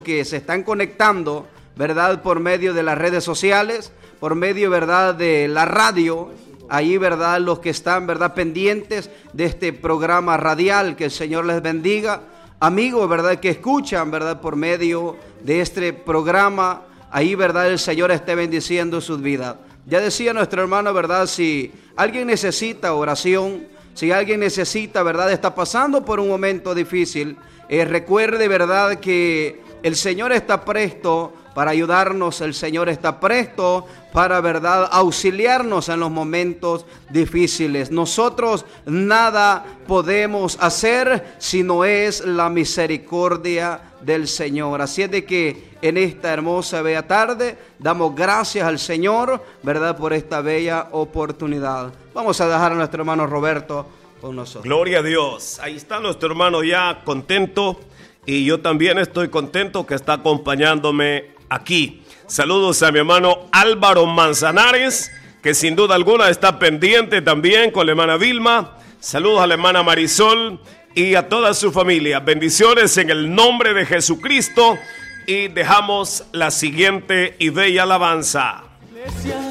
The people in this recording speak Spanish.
que se están conectando, ¿verdad?, por medio de las redes sociales, por medio, ¿verdad?, de la radio. Ahí, ¿verdad?, los que están, ¿verdad?, pendientes de este programa radial, que el Señor les bendiga. Amigos, ¿verdad?, que escuchan, ¿verdad?, por medio de este programa, ahí, ¿verdad?, el Señor esté bendiciendo sus vidas. Ya decía nuestro hermano, ¿verdad?, si alguien necesita oración, si alguien necesita, ¿verdad?, está pasando por un momento difícil, recuerde, ¿verdad?, que el Señor está presto para ayudarnos, el Señor está presto para, ¿verdad?, auxiliarnos en los momentos difíciles. Nosotros nada podemos hacer si no es la misericordia del Señor. Así es de que en esta hermosa bella tarde damos gracias al Señor, ¿verdad?, por esta bella oportunidad. Vamos a dejar a nuestro hermano Roberto con nosotros. Gloria a Dios. Ahí está nuestro hermano ya contento, y yo también estoy contento que está acompañándome aquí. Saludos a mi hermano Álvaro Manzanares, que sin duda alguna está pendiente también con la hermana Vilma. Saludos a la hermana Marisol y a toda su familia. Bendiciones en el nombre de Jesucristo, y dejamos la siguiente y bella alabanza.